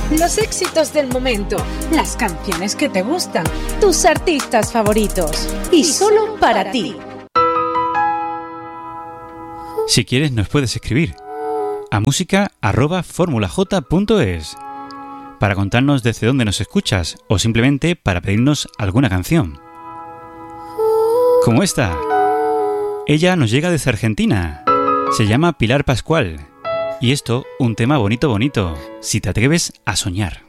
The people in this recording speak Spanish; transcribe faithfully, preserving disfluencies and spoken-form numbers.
Los éxitos del momento, las canciones que te gustan, tus artistas favoritos. Y solo para ti. Si quieres nos puedes escribir a música arroba formulaj punto es para contarnos desde dónde nos escuchas o simplemente para pedirnos alguna canción. Como esta. Ella nos llega desde Argentina. Se llama Pilar Pascual. Y esto, un tema bonito bonito, si te atreves a soñar.